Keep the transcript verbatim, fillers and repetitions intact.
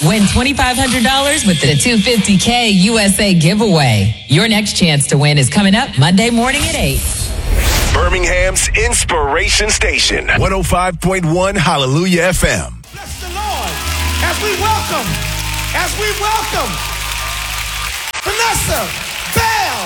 Win twenty-five hundred dollars with the two hundred fifty K U S A giveaway. Your next chance to win is coming up Monday morning at eight. Birmingham's Inspiration Station, one oh five point one Hallelujah F M. Bless the Lord as we welcome, as we welcome Vanessa Bell.